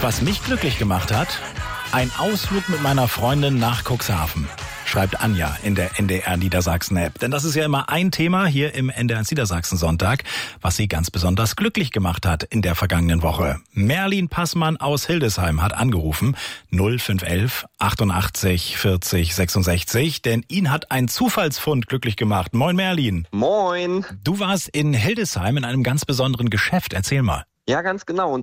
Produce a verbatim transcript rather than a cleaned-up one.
Was mich glücklich gemacht hat, ein Ausflug mit meiner Freundin nach Cuxhaven, schreibt Anja in der N D R Niedersachsen-App. Denn das ist ja immer ein Thema hier im N D R Niedersachsen-Sonntag, was sie ganz besonders glücklich gemacht hat in der vergangenen Woche. Merlin Passmann aus Hildesheim hat angerufen, null fünf elf achtundachtzig vierzig sechsundsechzig, denn ihn hat ein Zufallsfund glücklich gemacht. Moin Merlin. Moin. Du warst in Hildesheim in einem ganz besonderen Geschäft. Erzähl mal. Ja, ganz genau. Und